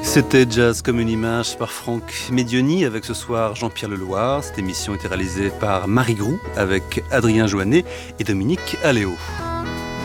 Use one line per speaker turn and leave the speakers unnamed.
C'était Jazz comme une image par Franck Medioni avec ce soir Jean-Pierre Leloir. Cette émission était réalisée par Marie Groux avec Adrien Joannet et Dominique Aléo.